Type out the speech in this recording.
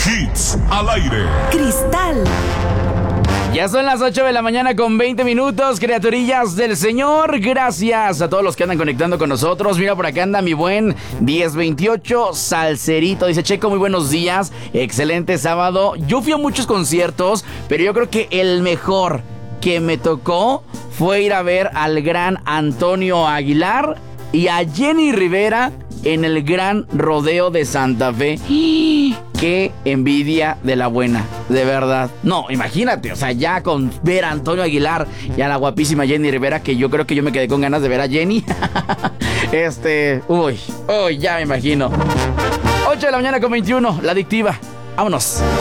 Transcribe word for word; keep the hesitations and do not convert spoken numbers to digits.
Hits al aire. Cristal. Ya son las ocho de la mañana con veinte minutos, criaturillas del Señor. Gracias a todos los que andan conectando con nosotros. Mira, por acá anda mi buen diez veintiocho Salcerito. Dice: Checo, muy buenos días. Excelente sábado. Yo fui a muchos conciertos, pero yo creo que el mejor que me tocó fue ir a ver al gran Antonio Aguilar y a Jenny Rivera en el Gran Rodeo de Santa Fe. ¡Qué envidia de la buena! De verdad. No, imagínate, o sea, ya con ver a Antonio Aguilar y a la guapísima Jenny Rivera, que yo creo que yo me quedé con ganas de ver a Jenny. Este, uy, uy, ya me imagino. ocho de la mañana con veintiuno, La Adictiva. Vámonos.